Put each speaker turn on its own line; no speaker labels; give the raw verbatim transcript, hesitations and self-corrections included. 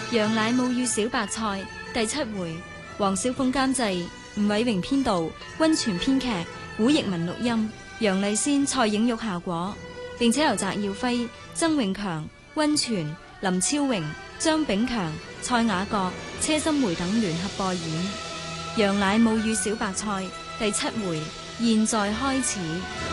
羊奶母與小白菜第七回，黃小鳳監製，吳偉榮編導，溫泉編劇，古譯文錄音，楊麗仙、蔡影玉效果，並且由翟耀輝、曾永強、溫泉、林超榮、張炳強、蔡雅閣、車心梅等聯合播演。羊奶母與小白菜第七回，現在開始。